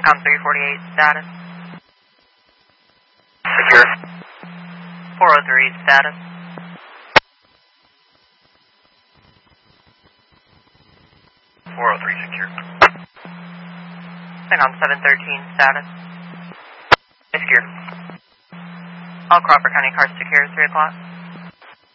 SATCOM 348 status. Secure. 403 status. Secure. SATCOM 713 status. Secure. All Crawford County cars secure, 3 o'clock.